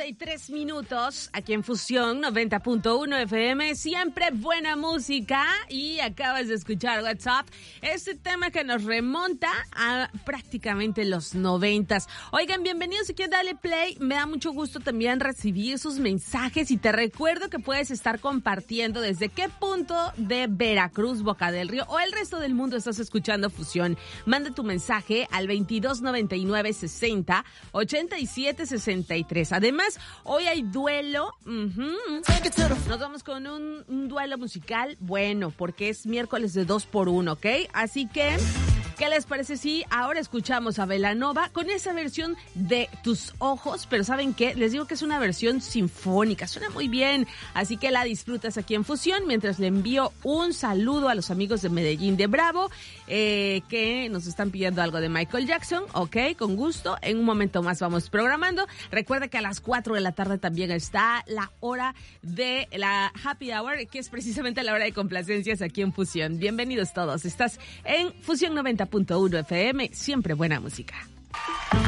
9:33 aquí en Fusión 90.1 FM, siempre buena música. Y acabas de escuchar WhatsApp, este tema que nos remonta a prácticamente los 90s. Oigan, bienvenidos aquí a Dale Play. Me da mucho gusto también recibir sus mensajes y te recuerdo que puedes estar compartiendo desde qué punto de Veracruz, Boca del Río o el resto del mundo estás escuchando Fusión. Manda tu mensaje al 2299 60 87 63. Además, hoy hay duelo. Nos vamos con un duelo musical, bueno, porque es miércoles de 2x1, ¿ok? Así que, ¿qué les parece si ahora escuchamos a Belanova con esa versión de Tus Ojos? Pero ¿saben qué? Les digo que es una versión sinfónica, suena muy bien. Así que la disfrutas aquí en Fusión, mientras le envío un saludo a los amigos de Medellín de Bravo, que nos están pidiendo algo de Michael Jackson, ¿ok? Con gusto. En un momento más vamos programando. Recuerda que a las 4 de la tarde también está la hora de la Happy Hour, que es precisamente la hora de complacencias aquí en Fusión. Bienvenidos todos. Estás en Fusión 90.1 FM, siempre buena música.